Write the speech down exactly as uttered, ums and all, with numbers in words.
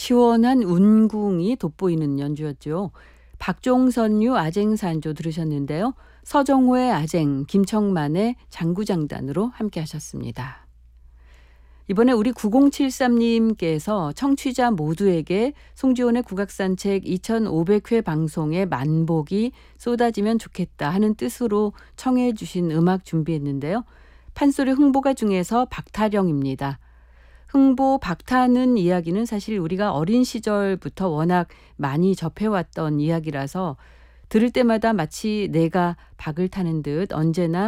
시원한 운궁이 돋보이는 연주였죠. 박종선유 아쟁산조 들으셨는데요. 서정호의 아쟁, 김청만의 장구장단으로 함께 하셨습니다. 이번에 우리 구공칠삼님께서 청취자 모두에게 송지온의 국악산책 이천오백 회 방송의 만복이 쏟아지면 좋겠다 하는 뜻으로 청해 주신 음악 준비했는데요. 판소리 흥보가 중에서 박타령입니다. 흥보 박타는 이야기는 사실 우리가 어린 시절부터 워낙 많이 접해왔던 이야기라서 들을 때마다 마치 내가 박을 타는 듯 언제나